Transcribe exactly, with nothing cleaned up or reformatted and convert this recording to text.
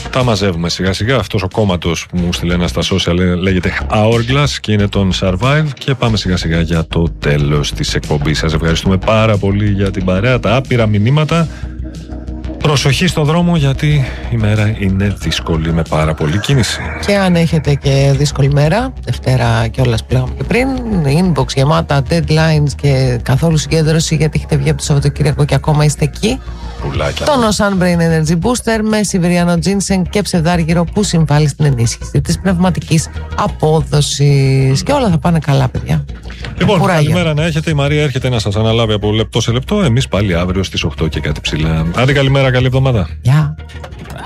Τα μαζεύουμε σιγά σιγά. Αυτός ο κόμματος που μου στείλε ένα στα social λέγεται Hourglass και είναι τον Survive. Και πάμε σιγά σιγά για το τέλος της εκπομπής. Σας ευχαριστούμε πάρα πολύ για την παρέα, τα άπειρα μηνύματα. Προσοχή στο δρόμο, γιατί η μέρα είναι δύσκολη με πάρα πολλή κίνηση. Και αν έχετε και δύσκολη μέρα, Δευτέρα κιόλας που λέγαμε και πριν, inbox γεμάτα, deadlines και καθόλου συγκέντρωση, γιατί έχετε βγει από το Σαββατοκύριακο και ακόμα είστε εκεί. Πουλάκια. Το Nosan Brain Energy Booster με Σιβηριανό Ginseng και ψευδάργυρο που συμβάλλει στην ενίσχυση της πνευματικής απόδοσης. Και όλα θα πάνε καλά, παιδιά. Λοιπόν, Κουράγιο. Καλημέρα να έχετε. Η Μαρία έρχεται να σας αναλάβει από λεπτό σε λεπτό. Εμείς πάλι αύριο στις οκτώ και κάτι ψηλά. Άντε, καλημέρα, καλή εβδομάδα. Γεια.